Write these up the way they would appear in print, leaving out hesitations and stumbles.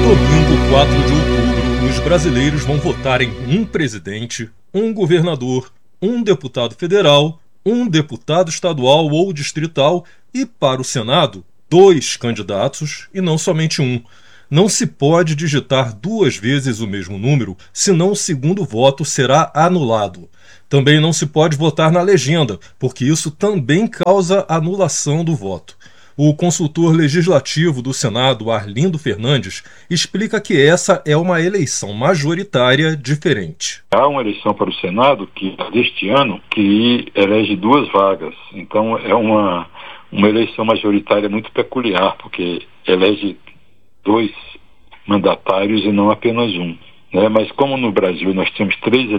domingo, 4 de outubro, os brasileiros vão votar em um presidente, um governador, um deputado federal, um deputado estadual ou distrital e, para o Senado, 2 candidatos e não somente um. Não se pode digitar 2 vezes o mesmo número, senão o segundo voto será anulado. Também não se pode votar na legenda, porque isso também causa anulação do voto. O consultor legislativo do Senado, Arlindo Fernandes, explica que essa é uma eleição majoritária diferente. Há uma eleição para o Senado deste ano que elege 2 vagas. Então é uma eleição majoritária muito peculiar, porque elege 2 mandatários e não apenas um. Mas como no Brasil nós temos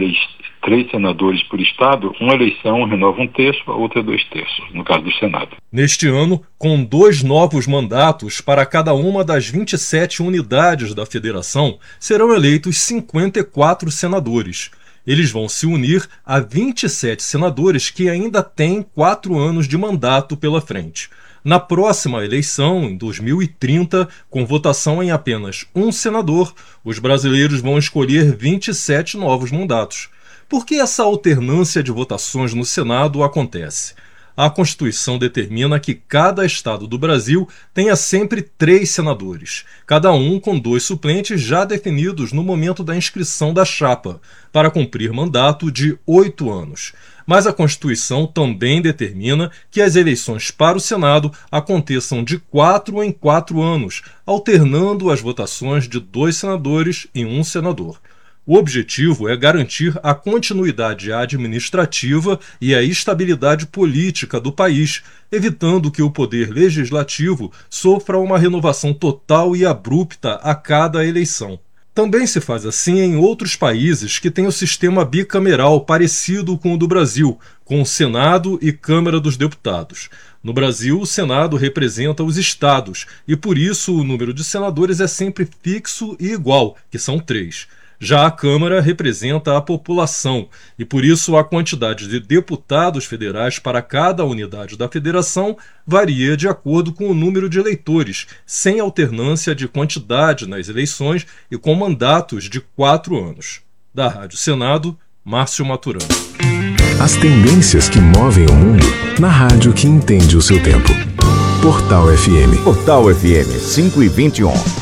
3 senadores por estado, uma eleição renova 1/3, a outra 2/3, no caso do Senado. Neste ano, com 2 novos mandatos para cada uma das 27 unidades da federação, serão eleitos 54 senadores. Eles vão se unir a 27 senadores que ainda têm 4 anos de mandato pela frente. Na próxima eleição, em 2030, com votação em apenas um senador, os brasileiros vão escolher 27 novos mandatos. Por que essa alternância de votações no Senado acontece? A Constituição determina que cada estado do Brasil tenha sempre 3 senadores, cada um com 2 suplentes já definidos no momento da inscrição da chapa, para cumprir mandato de 8 anos. Mas a Constituição também determina que as eleições para o Senado aconteçam de 4 em 4 anos, alternando as votações de 2 senadores e 1 senador. O objetivo é garantir a continuidade administrativa e a estabilidade política do país, evitando que o poder legislativo sofra uma renovação total e abrupta a cada eleição. Também se faz assim em outros países que têm o sistema bicameral parecido com o do Brasil, com o Senado e Câmara dos Deputados. No Brasil, o Senado representa os estados e, por isso, o número de senadores é sempre fixo e igual, que são 3. Já a Câmara representa a população e, por isso, a quantidade de deputados federais para cada unidade da federação varia de acordo com o número de eleitores, sem alternância de quantidade nas eleições e com mandatos de 4 anos. Da Rádio Senado, Márcio Maturano. As tendências que movem o mundo na rádio que entende o seu tempo. Portal FM. Portal FM 5:21.